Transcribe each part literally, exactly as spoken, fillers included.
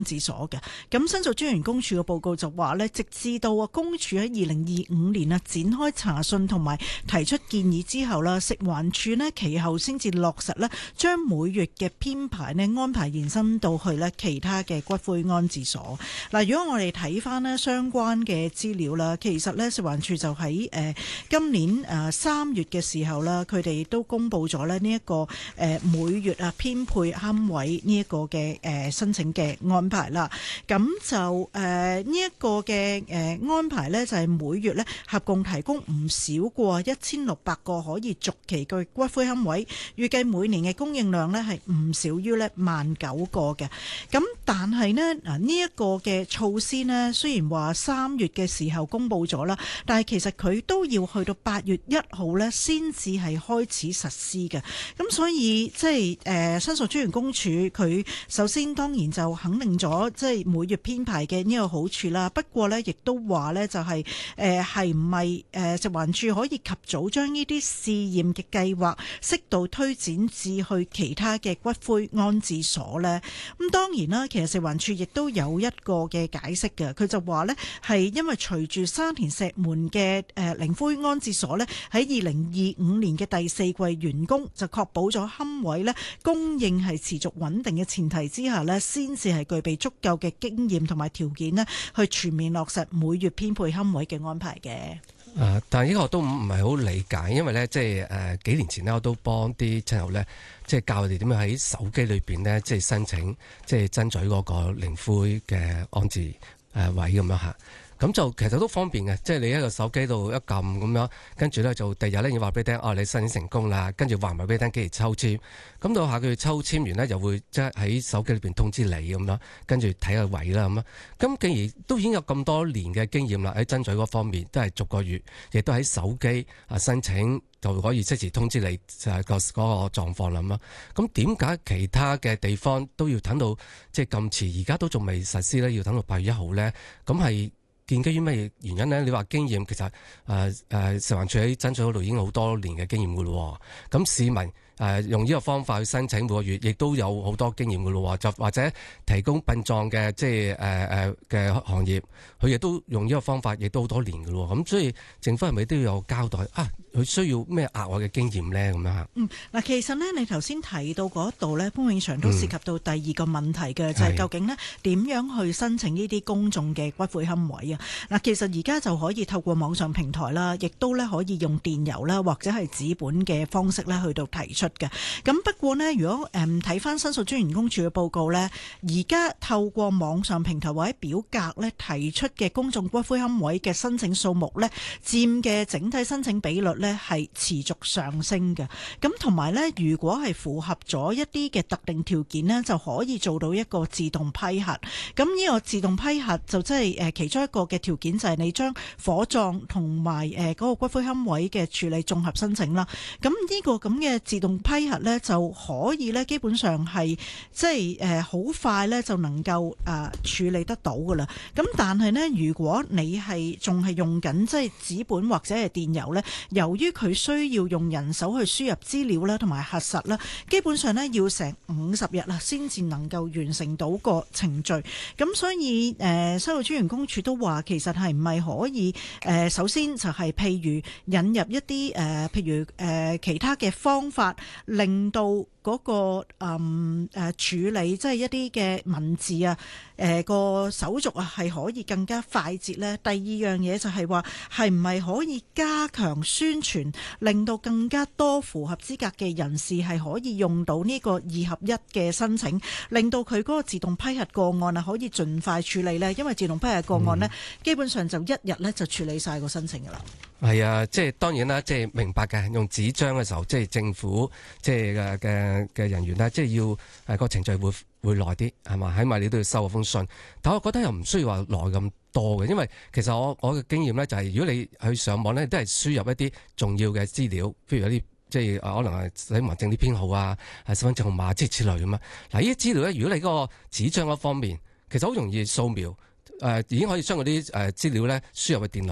治所嘅。咁申訴專員公署嘅報告就話呢，直至到啊公署喺二零二五年啊展開查詢同埋提出建議之後啦，食環署呢其後先至落實呢，將每月嘅編排呢安排延伸到去呢其他嘅骨灰安置所。嗱，如果我哋睇翻呢相關嘅資料啦，其實呢食環署就喺誒今年誒三月嘅時候啦，佢哋都公布咗呢呢一個誒每月啊編配龕位呢一個嘅誒申請嘅安排啦。咁就誒呢一個嘅誒安排呢，就係每月呢合共提供唔少過一千六百個可以續期嘅骨灰龕位，預計每年嘅供應量呢係唔少於呢萬九個嘅。咁但係呢嗱呢一個嘅措施呢，雖然話三月嘅時候公布咗啦，但係其實佢都要去到八月一號呢先至係開始實施嘅。咁所以即係誒申訴專員公署佢首先當然就肯定咗即係每月編排嘅呢個好處啦。不過呢，亦都話呢就係誒係唔係誒食環署可以及早將呢啲試驗嘅計劃適度推展至去其他嘅骨灰安置所呢？咁當然啦，其實食環署亦都有一個嘅解釋嘅，佢就話呢係因為隨住沙田石門嘅誒靈灰安置所呢喺二零二五年嘅第四季完工，就確保咗龕位呢供應係持續穩定嘅前提之下呢，先至係具備足夠嘅經驗同埋條件呢去全面落實每月編配龕位嘅安排嘅。 誒、呃，但係呢個我都唔唔係好理解，因為咧，即係誒、呃、幾年前呢，我都幫啲親友咧，即係教佢哋點樣喺手機裏邊咧，即係申請，即係爭取嗰個靈灰嘅安置誒、呃、位咁樣嚇。咁就其實都方便嘅，即係你喺個手機度一撳咁樣，跟住咧就第日咧要話俾你聽，哦你申請成功啦，跟住話埋俾你聽幾時抽籤，咁到下個月抽籤完呢，又會即係喺手機裏邊通知你咁樣，跟住睇下位啦咁樣。咁既然都已經有咁多年嘅經驗啦，喺爭取嗰方面都係逐個月，亦都喺手機啊申請就可以即時通知你就係個嗰個狀況啦咁。咁點解其他嘅地方都要等到即係咁遲，而家都仲未實施咧？要等到八月一號咧？咁係建基於咩原因呢？你話經驗，其實誒誒食環署喺爭取嗰度已經好多年嘅經驗噶咯。咁市民誒、呃、用呢個方法去申請每個月，亦都有好多經驗噶咯。就或者提供殯葬嘅即係誒誒嘅行業，佢亦都用呢個方法，亦都好多年噶咯。咁所以政府係咪都要有交代啊？佢需要咩額外嘅經驗咧？咁樣嚇。嗯， 嗱，其實呢，你頭先提到嗰度咧，潘永祥都涉及到第二個問題嘅，嗯、就係究竟呢點樣去申請呢啲公眾嘅骨灰龕位啊？嗱，其實而家就可以透過網上平台啦，亦都咧可以用電郵啦，或者係紙本嘅方式咧去到提出嘅。咁不過呢，如果誒睇翻申訴專員公署嘅報告呢，而家透過網上平台或者表格咧提出嘅公眾骨灰龕位嘅申請數目呢，佔嘅整體申請比率呢係持續上升嘅。咁同埋呢，如果係符合咗一啲嘅特定條件呢，就可以做到一個自動批核。咁呢個自動批核就即係誒其中一個嘅條件就係你將火葬同埋誒嗰個骨灰龕位嘅處理綜合申請啦。咁呢個咁嘅自動批核呢，就可以呢基本上係即係誒好快呢就能夠誒處理得到噶啦。咁但係呢，如果你係仲係用緊即係紙本或者係電郵呢，由於佢需要用人手去輸入資料啦，同埋核實啦，基本上呢要成五十日啦，先至能夠完成到個程序。咁所以誒，申訴專員公署都話，其實係唔係可以誒，首先就係譬如引入一啲誒，譬如誒其他嘅方法，令到嗰個誒誒處理即係一啲嘅文字啊，誒個手續啊係可以更加快捷咧。第二樣嘢就係話，係唔係可以加強宣傳，令到更加多符合資格嘅人士係可以用到呢個二合一嘅申請，令到佢嗰個自動批核個案啊可以盡快處理咧。因為自動批核個案咧，嗯、基本上就一日咧就處理晒個申請噶啦。 係啊，即係當然啦，即係明白嘅。用紙張嘅時候，即係政府即係嘅嘅嘅人員咧，即係要誒個程序會會耐啲，係嘛？起碼你都要收嗰封信。但我覺得又唔需要話耐咁多嘅，因為其實我我嘅經驗咧就係，如果你去上網咧，都係輸入一啲重要嘅資料，譬如有啲即係可能係死亡證啲編號啊、身份證號碼之之類咁啊。嗱，呢啲資料咧，如果你嗰個紙張嗰方面，其實好容易掃描，誒、呃、已經可以將嗰啲誒資料咧輸入去電腦。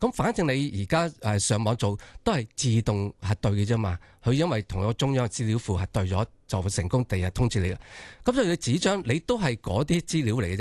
咁反正你而家誒上網做都係自動核對嘅啫嘛。佢因為同個中央資料庫核對咗，就會成功第二日通知你啦。咁所以你紙張你都係嗰啲資料嚟嘅啫。